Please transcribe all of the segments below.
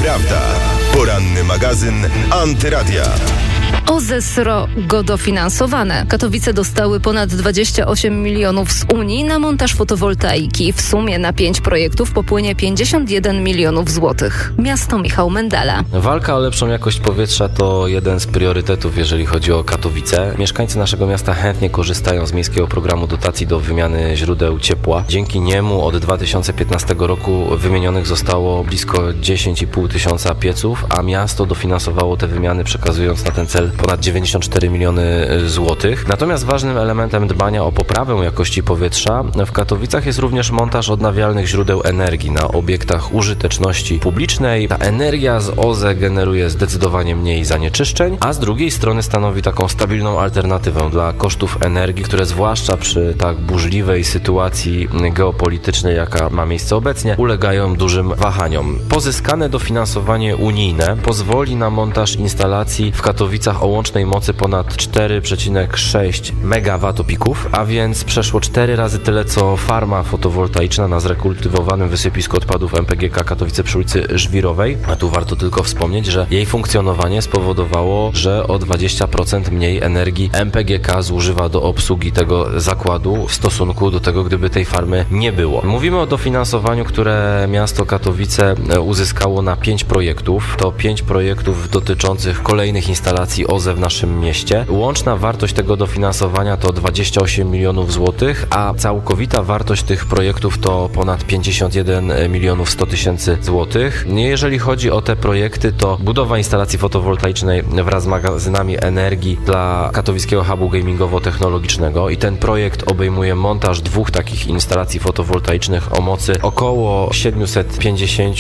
Prawda. Poranny magazyn Antyradia. OZE srogo dofinansowane. Katowice dostały ponad 28 milionów z Unii na montaż fotowoltaiki. W sumie na 5 projektów popłynie 51 milionów złotych. Miasto Michał Mendela. Walka o lepszą jakość powietrza to jeden z priorytetów, jeżeli chodzi o Katowice. Mieszkańcy naszego miasta chętnie korzystają z miejskiego programu dotacji do wymiany źródeł ciepła. Dzięki niemu od 2015 roku wymienionych zostało blisko 10,5 tysiąca pieców, a miasto dofinansowało te wymiany, przekazując na ten cel ponad 94 miliony złotych. Natomiast ważnym elementem dbania o poprawę jakości powietrza w Katowicach jest również montaż odnawialnych źródeł energii na obiektach użyteczności publicznej. Ta energia z OZE generuje zdecydowanie mniej zanieczyszczeń, a z drugiej strony stanowi taką stabilną alternatywę dla kosztów energii, które zwłaszcza przy tak burzliwej sytuacji geopolitycznej, jaka ma miejsce obecnie, ulegają dużym wahaniom. Pozyskane dofinansowanie unijne pozwoli na montaż instalacji w Katowicach o łącznej mocy ponad 4,6 megawatopików, a więc przeszło 4 razy tyle co farma fotowoltaiczna na zrekultywowanym wysypisku odpadów MPGK Katowice przy ulicy Żwirowej. A tu warto tylko wspomnieć, że jej funkcjonowanie spowodowało, że o 20% mniej energii MPGK zużywa do obsługi tego zakładu w stosunku do tego, gdyby tej farmy nie było. Mówimy o dofinansowaniu, które miasto Katowice uzyskało na 5 projektów. To 5 projektów dotyczących kolejnych instalacji OZE w naszym mieście. Łączna wartość tego dofinansowania to 28 milionów złotych, a całkowita wartość tych projektów to ponad 51 milionów 100 tysięcy złotych. Jeżeli chodzi o te projekty, to budowa instalacji fotowoltaicznej wraz z magazynami energii dla katowickiego hubu gamingowo-technologicznego i ten projekt obejmuje montaż 2 takich instalacji fotowoltaicznych o mocy około 750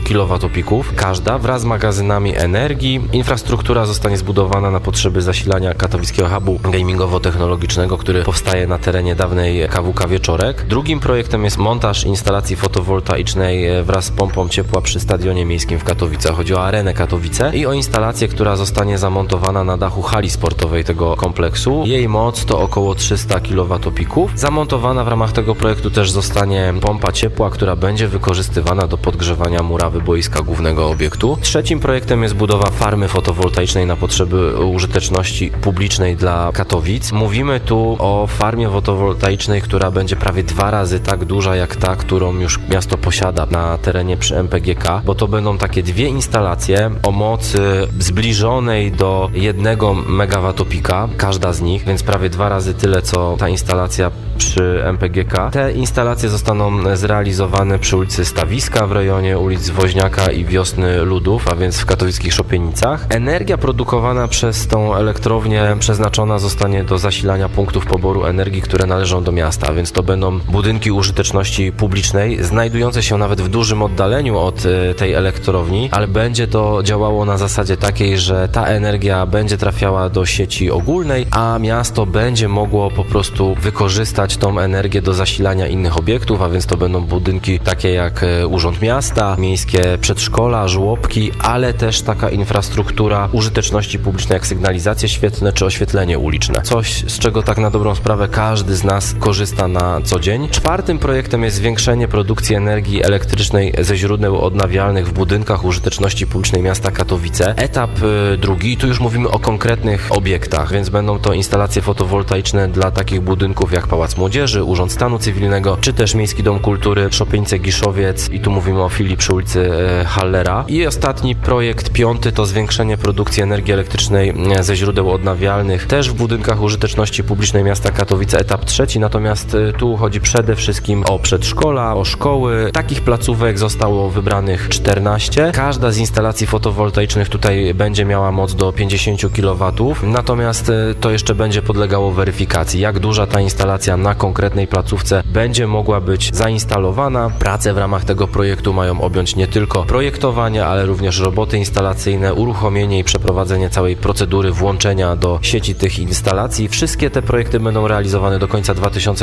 kWp każda wraz z magazynami energii. Infrastruktura zostanie zbudowana na potrzeby zasilania katowickiego hubu gamingowo-technologicznego, który powstaje na terenie dawnej KWK Wieczorek. Drugim projektem jest montaż instalacji fotowoltaicznej wraz z pompą ciepła przy Stadionie Miejskim w Katowicach. Chodzi o Arenę Katowice i o instalację, która zostanie zamontowana na dachu hali sportowej tego kompleksu. Jej moc to około 300 kWp. Zamontowana w ramach tego projektu też zostanie pompa ciepła, która będzie wykorzystywana do podgrzewania murawy boiska głównego obiektu. Trzecim projektem jest budowa farmy fotowoltaicznej na potrzeby użyteczności publicznej dla Katowic. Mówimy tu o farmie fotowoltaicznej, która będzie prawie 2 razy tak duża jak ta, którą już miasto posiada na terenie przy MPGK, bo to będą takie 2 instalacje o mocy zbliżonej do 1 megawatopika, każda z nich, więc prawie 2 razy tyle co ta instalacja przy MPGK. Te instalacje zostaną zrealizowane przy ulicy Stawiska w rejonie ulic Woźniaka i Wiosny Ludów, a więc w katowickich Szopienicach. Energia produkowana przez tą elektrownię przeznaczona zostanie do zasilania punktów poboru energii, które należą do miasta, więc to będą budynki użyteczności publicznej, znajdujące się nawet w dużym oddaleniu od tej elektrowni, ale będzie to działało na zasadzie takiej, że ta energia będzie trafiała do sieci ogólnej, a miasto będzie mogło po prostu wykorzystać tą energię do zasilania innych obiektów, a więc to będą budynki takie jak Urząd Miasta, miejskie przedszkola, żłobki, ale też taka infrastruktura użyteczności publicznej jak sygnalizacje świetlne czy oświetlenie uliczne. Coś, z czego tak na dobrą sprawę każdy z nas korzysta na co dzień. Czwartym projektem jest zwiększenie produkcji energii elektrycznej ze źródeł odnawialnych w budynkach użyteczności publicznej miasta Katowice. Etap drugi, tu już mówimy o konkretnych obiektach, więc będą to instalacje fotowoltaiczne dla takich budynków jak Pałac Młodzieży, Urząd Stanu Cywilnego, czy też Miejski Dom Kultury, Szopienice Giszowiec i tu mówimy o filii przy ulicy Hallera. I ostatni projekt, 5, to zwiększenie produkcji energii elektrycznej ze źródeł odnawialnych, też w budynkach użyteczności publicznej miasta Katowice, etap 3, natomiast tu chodzi przede wszystkim o przedszkola, o szkoły. Takich placówek zostało wybranych 14. Każda z instalacji fotowoltaicznych tutaj będzie miała moc do 50 kW, natomiast to jeszcze będzie podlegało weryfikacji, jak duża ta instalacja na konkretnej placówce będzie mogła być zainstalowana. Prace w ramach tego projektu mają objąć nie tylko projektowanie, ale również roboty instalacyjne, uruchomienie i przeprowadzenie całej procedury włączenia do sieci tych instalacji. Wszystkie te projekty będą realizowane do końca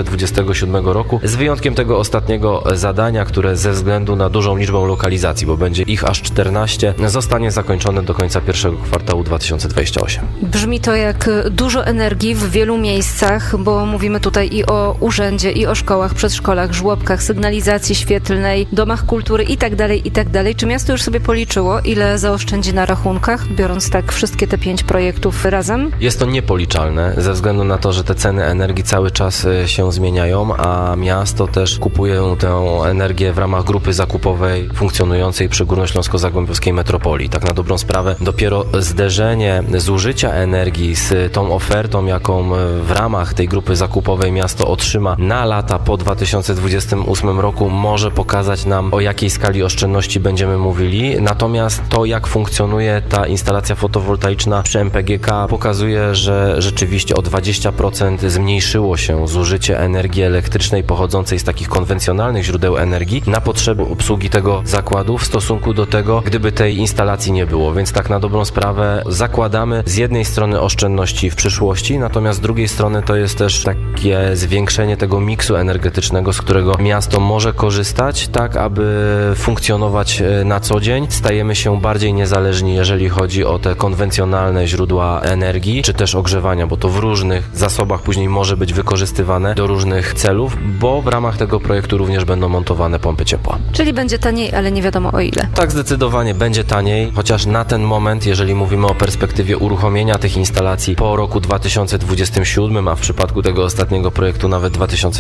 2027 roku, z wyjątkiem tego ostatniego zadania, które ze względu na dużą liczbę lokalizacji, bo będzie ich aż 14, zostanie zakończone do końca pierwszego kwartału 2028. Brzmi to jak dużo energii w wielu miejscach, bo mówimy tutaj i o o urzędzie i o szkołach, przedszkolach, żłobkach, sygnalizacji świetlnej, domach kultury itd. Czy miasto już sobie policzyło, ile zaoszczędzi na rachunkach, biorąc tak wszystkie te 5 projektów razem? Jest to niepoliczalne, ze względu na to, że te ceny energii cały czas się zmieniają, a miasto też kupuje tę energię w ramach grupy zakupowej funkcjonującej przy Górnośląsko-Zagłębiowskiej Metropolii. Tak na dobrą sprawę, dopiero zderzenie zużycia energii z tą ofertą, jaką w ramach tej grupy zakupowej miasto otrzyma na lata po 2028 roku, może pokazać nam, o jakiej skali oszczędności będziemy mówili. Natomiast to, jak funkcjonuje ta instalacja fotowoltaiczna przy MPGK, pokazuje, że rzeczywiście o 20% zmniejszyło się zużycie energii elektrycznej pochodzącej z takich konwencjonalnych źródeł energii na potrzeby obsługi tego zakładu w stosunku do tego, gdyby tej instalacji nie było. Więc tak na dobrą sprawę zakładamy z jednej strony oszczędności w przyszłości, natomiast z drugiej strony to jest też takie zwiększenie tego miksu energetycznego, z którego miasto może korzystać, tak aby funkcjonować na co dzień. Stajemy się bardziej niezależni, jeżeli chodzi o te konwencjonalne źródła energii, czy też ogrzewania, bo to w różnych zasobach później może być wykorzystywane do różnych celów, bo w ramach tego projektu również będą montowane pompy ciepła. Czyli będzie taniej, ale nie wiadomo o ile. Tak, zdecydowanie będzie taniej, chociaż na ten moment, jeżeli mówimy o perspektywie uruchomienia tych instalacji po roku 2027, a w przypadku tego ostatniego projektu nawet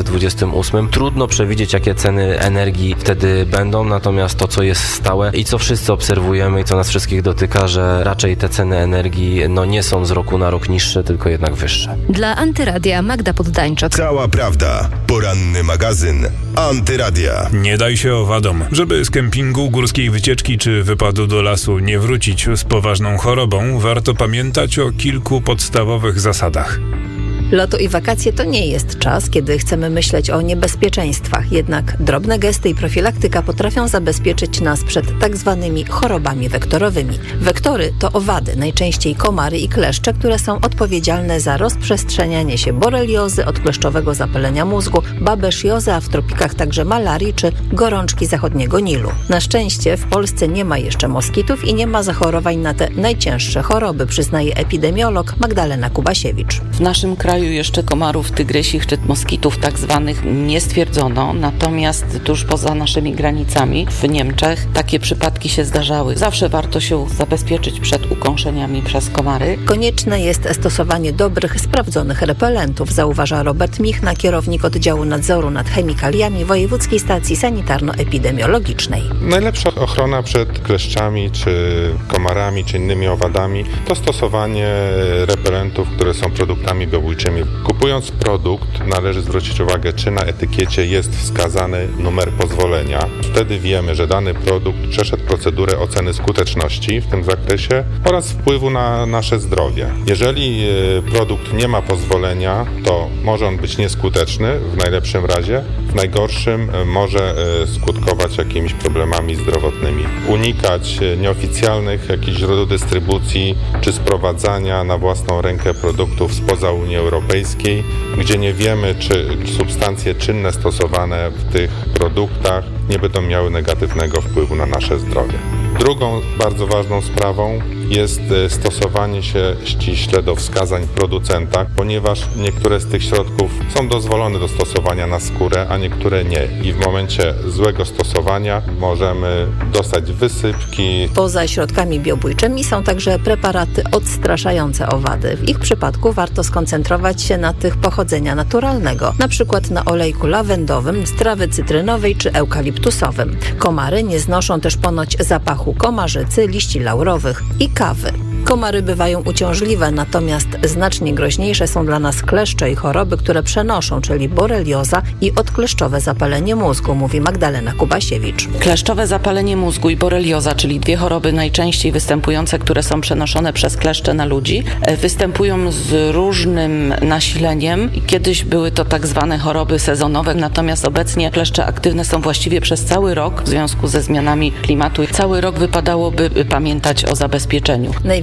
2028, trudno przewidzieć, jakie ceny energii wtedy będą, natomiast to, co jest stałe i co wszyscy obserwujemy i co nas wszystkich dotyka, że raczej te ceny energii nie są z roku na rok niższe, tylko jednak wyższe. Dla Antyradia Magda Poddańczak. Cała prawda. Poranny magazyn Antyradia. Nie daj się owadom. Żeby z kempingu, górskiej wycieczki czy wypadu do lasu nie wrócić z poważną chorobą, warto pamiętać o kilku podstawowych zasadach. Lato i wakacje to nie jest czas, kiedy chcemy myśleć o niebezpieczeństwach. Jednak drobne gesty i profilaktyka potrafią zabezpieczyć nas przed tak zwanymi chorobami wektorowymi. Wektory to owady, najczęściej komary i kleszcze, które są odpowiedzialne za rozprzestrzenianie się boreliozy, odkleszczowego zapalenia mózgu, babesjozy, a w tropikach także malarii czy gorączki zachodniego Nilu. Na szczęście w Polsce nie ma jeszcze moskitów i nie ma zachorowań na te najcięższe choroby, przyznaje epidemiolog Magdalena Kubasiewicz. W naszym kraju jeszcze komarów tygrysich czy moskitów tak zwanych nie stwierdzono, natomiast tuż poza naszymi granicami w Niemczech takie przypadki się zdarzały. Zawsze warto się zabezpieczyć przed ukąszeniami przez komary. Konieczne jest stosowanie dobrych, sprawdzonych repelentów, zauważa Robert Michna, kierownik oddziału nadzoru nad chemikaliami Wojewódzkiej Stacji Sanitarno-Epidemiologicznej. Najlepsza ochrona przed kleszczami, czy komarami, czy innymi owadami to stosowanie repelentów, które są produktami biobójczymi. Kupując produkt, należy zwrócić uwagę, czy na etykiecie jest wskazany numer pozwolenia. Wtedy wiemy, że dany produkt przeszedł procedurę oceny skuteczności w tym zakresie oraz wpływu na nasze zdrowie. Jeżeli produkt nie ma pozwolenia, to może on być nieskuteczny w najlepszym razie, w najgorszym może skutkować jakimiś problemami zdrowotnymi. Unikać nieoficjalnych jakichś źródeł dystrybucji czy sprowadzania na własną rękę produktów spoza Unii Europejskiej, gdzie nie wiemy, czy substancje czynne stosowane w tych produktach nie będą miały negatywnego wpływu na nasze zdrowie. Drugą bardzo ważną sprawą jest stosowanie się ściśle do wskazań producenta, ponieważ niektóre z tych środków są dozwolone do stosowania na skórę, a niektóre nie. I w momencie złego stosowania możemy dostać wysypki. Poza środkami biobójczymi są także preparaty odstraszające owady. W ich przypadku warto skoncentrować się na tych pochodzenia naturalnego, na przykład na olejku lawendowym, z trawy cytrynowej czy eukaliptusowym. Komary nie znoszą też ponoć zapachu komarzycy, liści laurowych i kawy. Komary bywają uciążliwe, natomiast znacznie groźniejsze są dla nas kleszcze i choroby, które przenoszą, czyli borelioza i odkleszczowe zapalenie mózgu, mówi Magdalena Kubasiewicz. Kleszczowe zapalenie mózgu i borelioza, czyli dwie choroby najczęściej występujące, które są przenoszone przez kleszcze na ludzi, występują z różnym nasileniem. Kiedyś były to tak zwane choroby sezonowe, natomiast obecnie kleszcze aktywne są właściwie przez cały rok w związku ze zmianami klimatu. Cały rok wypadałoby pamiętać o zabezpieczeniu. Największe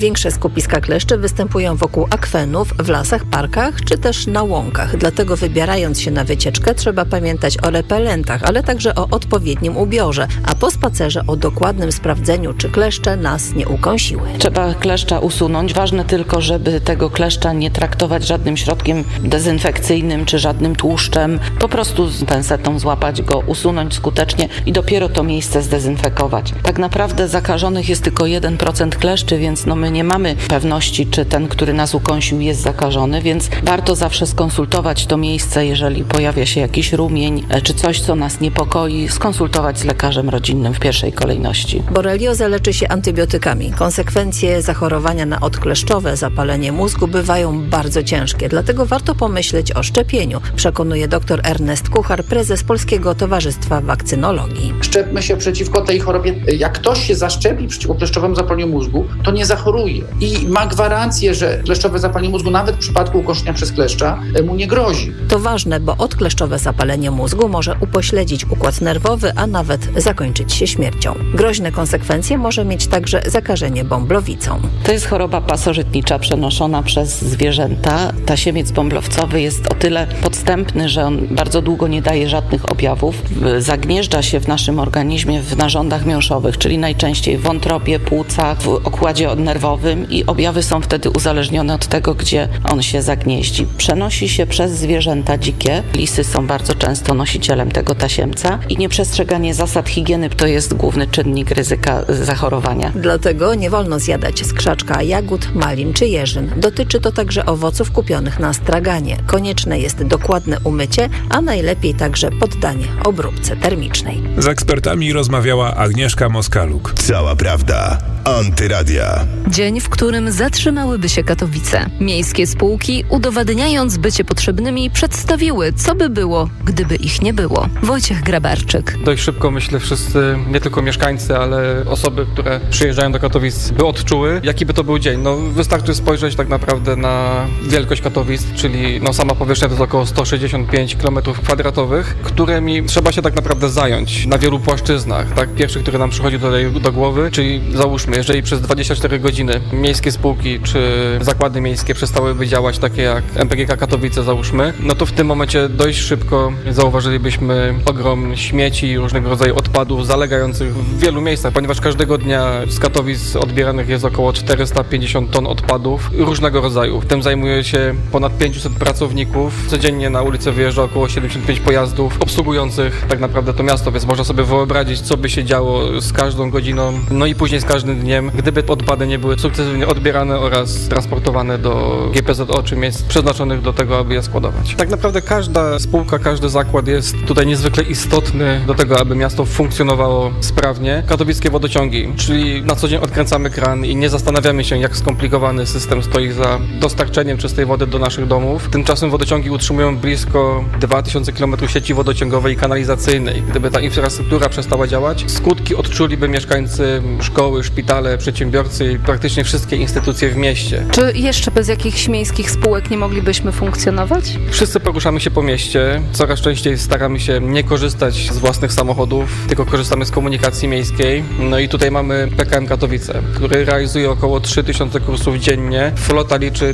Największe skupiska kleszczy występują wokół akwenów, w lasach, parkach czy też na łąkach. Dlatego wybierając się na wycieczkę trzeba pamiętać o repelentach, ale także o odpowiednim ubiorze, a po spacerze o dokładnym sprawdzeniu, czy kleszcze nas nie ukąsiły. Trzeba kleszcza usunąć. Ważne tylko, żeby tego kleszcza nie traktować żadnym środkiem dezynfekcyjnym czy żadnym tłuszczem. Po prostu z pensetą złapać go, usunąć skutecznie i dopiero to miejsce zdezynfekować. Tak naprawdę zakażonych jest tylko 1% kleszczy, więc my nie mamy pewności, czy ten, który nas ukąsił, jest zakażony, więc warto zawsze skonsultować to miejsce, jeżeli pojawia się jakiś rumień czy coś, co nas niepokoi, skonsultować z lekarzem rodzinnym w pierwszej kolejności. Boreliozę leczy się antybiotykami. Konsekwencje zachorowania na odkleszczowe, zapalenie mózgu bywają bardzo ciężkie, dlatego warto pomyśleć o szczepieniu, przekonuje dr Ernest Kuchar, prezes Polskiego Towarzystwa Wakcynologii. Szczepmy się przeciwko tej chorobie. Jak ktoś się zaszczepi przeciwko kleszczowemu zapaleniu mózgu, to nie zachoruje i ma gwarancję, że kleszczowe zapalenie mózgu nawet w przypadku ukąszenia przez kleszcza mu nie grozi. To ważne, bo odkleszczowe zapalenie mózgu może upośledzić układ nerwowy, a nawet zakończyć się śmiercią. Groźne konsekwencje może mieć także zakażenie bąblowicą. To jest choroba pasożytnicza przenoszona przez zwierzęta. Tasiemiec bąblowcowy jest o tyle podstępny, że on bardzo długo nie daje żadnych objawów. Zagnieżdża się w naszym organizmie w narządach miąższowych, czyli najczęściej w wątrobie, płucach, w układzie nerwowym i objawy są wtedy uzależnione od tego, gdzie on się zagnieździ. Przenosi się przez zwierzęta dzikie. Lisy są bardzo często nosicielem tego tasiemca i nieprzestrzeganie zasad higieny to jest główny czynnik ryzyka zachorowania. Dlatego nie wolno zjadać z krzaczka jagód, malin czy jeżyn. Dotyczy to także owoców kupionych na straganie. Konieczne jest dokładne umycie, a najlepiej także poddanie obróbce termicznej. Z ekspertami rozmawiała Agnieszka Moskaluk. Cała prawda. Antyradia. Dzień, w którym zatrzymałyby się Katowice. Miejskie spółki, udowadniając bycie potrzebnymi, przedstawiły, co by było, gdyby ich nie było. Wojciech Grabarczyk. Dość szybko, myślę, wszyscy, nie tylko mieszkańcy, ale osoby, które przyjeżdżają do Katowic, by odczuły, jaki by to był dzień. Wystarczy spojrzeć tak naprawdę na wielkość Katowic, czyli sama powierzchnia to jest około 165 km², którymi trzeba się tak naprawdę zająć na wielu płaszczyznach. Tak? Pierwszy, który nam przychodzi tutaj do głowy, czyli załóżmy, jeżeli przez 24 godziny miejskie spółki czy zakłady miejskie przestałyby działać, takie jak MPGK Katowice załóżmy, to w tym momencie dość szybko zauważylibyśmy ogrom śmieci i różnego rodzaju odpadów zalegających w wielu miejscach, ponieważ każdego dnia z Katowic odbieranych jest około 450 ton odpadów różnego rodzaju. W tym zajmuje się ponad 500 pracowników. Codziennie na ulicę wyjeżdża około 75 pojazdów obsługujących tak naprawdę to miasto, więc można sobie wyobrazić, co by się działo z każdą godziną, i później z każdym dniem, gdyby odpady nie były sukcesywnie odbierane oraz transportowane do GPZO, czy miejsc przeznaczonych do tego, aby je składować. Tak naprawdę każda spółka, każdy zakład jest tutaj niezwykle istotny do tego, aby miasto funkcjonowało sprawnie. Katowickie wodociągi, czyli na co dzień odkręcamy kran i nie zastanawiamy się, jak skomplikowany system stoi za dostarczeniem czystej wody do naszych domów. Tymczasem wodociągi utrzymują blisko 2000 km sieci wodociągowej i kanalizacyjnej. Gdyby ta infrastruktura przestała działać, skutki odczuliby mieszkańcy, szkoły, szpitale, przedsiębiorcy i praktycznie wszystkie instytucje w mieście. Czy jeszcze bez jakichś miejskich spółek nie moglibyśmy funkcjonować? Wszyscy poruszamy się po mieście. Coraz częściej staramy się nie korzystać z własnych samochodów, tylko korzystamy z komunikacji miejskiej. I tutaj mamy PKM Katowice, który realizuje około 3000 kursów dziennie. Flota liczy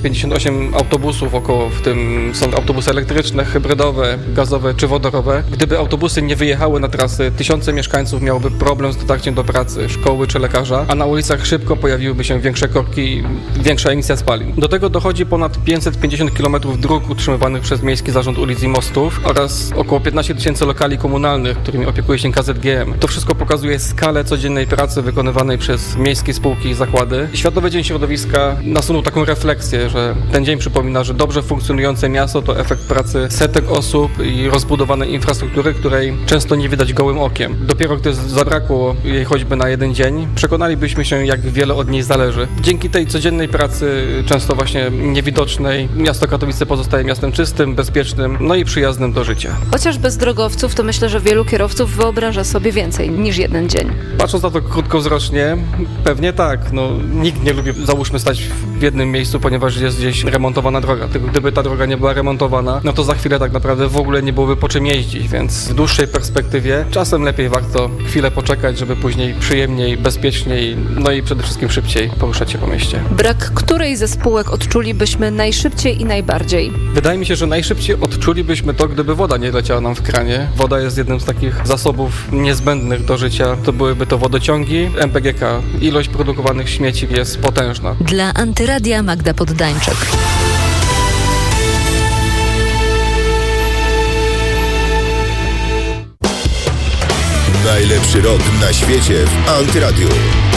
258 autobusów około, w tym są autobusy elektryczne, hybrydowe, gazowe czy wodorowe. Gdyby autobusy nie wyjechały na trasy, tysiące mieszkańców miałoby problem z dotarciem do pracy, szkoły czy lekarza, a na ulicach szybko pojawiłyby się większe korki i większa emisja spalin. Do tego dochodzi ponad 550 km dróg utrzymywanych przez Miejski Zarząd Ulic i Mostów oraz około 15 000 lokali komunalnych, którymi opiekuje się KZGM. To wszystko pokazuje skalę codziennej pracy wykonywanej przez miejskie spółki i zakłady. Światowy Dzień Środowiska nasunął taką refleksję, że ten dzień przypomina, że dobrze funkcjonujące miasto to efekt pracy setek osób i rozbudowanej infrastruktury, której często nie widać gołym okiem. Dopiero gdy zabrakło jej choćby na jeden dzień, przekonalibyśmy się, jak wiele od niej zależy. Dzięki tej codziennej pracy, często właśnie niewidocznej, miasto Katowice pozostaje miastem czystym, bezpiecznym, i przyjaznym do życia. Chociaż bez drogowców, to myślę, że wielu kierowców wyobraża sobie więcej niż jeden dzień. Patrząc na to krótkowzrocznie, pewnie tak. Nikt nie lubi, załóżmy, stać w jednym miejscu, ponieważ jest gdzieś remontowana droga. Tylko gdyby ta droga nie była remontowana, to za chwilę tak naprawdę w ogóle nie byłoby po czym jeździć, więc w dłuższej perspektywie czasem lepiej warto chwilę poczekać, żeby później przyjemniej, bezpiecznie bezpieczniej, no i przede wszystkim szybciej poruszać się po mieście. Brak której ze spółek odczulibyśmy najszybciej i najbardziej? Wydaje mi się, że najszybciej odczulibyśmy to, gdyby woda nie leciała nam w kranie. Woda jest jednym z takich zasobów niezbędnych do życia. To byłyby to wodociągi, MPGK. Ilość produkowanych śmieci jest potężna. Dla Antyradia Magda Poddańczyk. Najlepszy rok na świecie w Antyradiu.